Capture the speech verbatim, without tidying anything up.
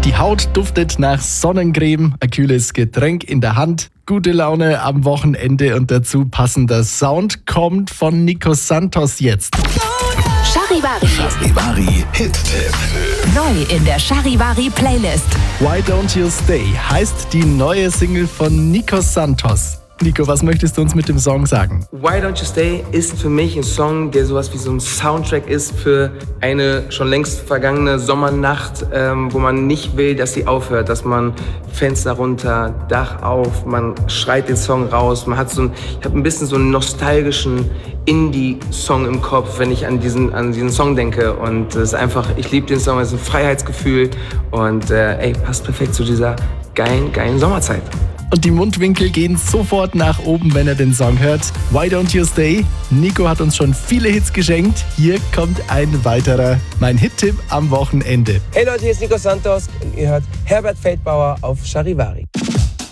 Die Haut duftet nach Sonnencreme, ein kühles Getränk in der Hand, gute Laune am Wochenende und dazu passender Sound kommt von Nico Santos jetzt. Charivari. Charivari Hit-Tipp. Neu in der Charivari Playlist. Why Don't You Stay heißt die neue Single von Nico Santos. Nico, was möchtest du uns mit dem Song sagen? Why Don't You Stay ist für mich ein Song, der sowas wie so ein Soundtrack ist für eine schon längst vergangene Sommernacht, ähm, wo man nicht will, dass sie aufhört, dass man Fenster runter, Dach auf, man schreit den Song raus, man hat so ein, ich habe ein bisschen so einen nostalgischen Indie-Song im Kopf, wenn ich an diesen, an diesen Song denke, und es ist einfach, ich liebe den Song, es ist ein Freiheitsgefühl und äh, ey, passt perfekt zu dieser geilen, geilen Sommerzeit. Und die Mundwinkel gehen sofort nach oben, wenn er den Song hört. Why Don't You Stay? Nico hat uns schon viele Hits geschenkt. Hier kommt ein weiterer, mein Hit-Tipp am Wochenende. Hey Leute, hier ist Nico Santos und ihr hört Herbert Feldbauer auf Charivari.